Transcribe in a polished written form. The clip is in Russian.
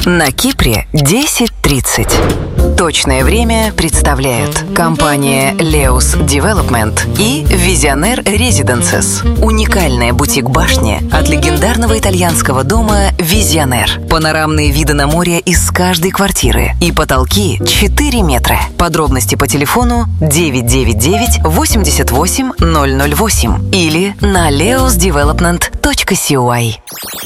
На Кипре 10:30. Точное время представляют компания Leos Development и Visionaire Residences. Уникальная бутик-башня от легендарного итальянского дома Visionaire. Панорамные виды на море из каждой квартиры и потолки 4 метра. Подробности по телефону 999 88 008 или на leosdevelopment.cy.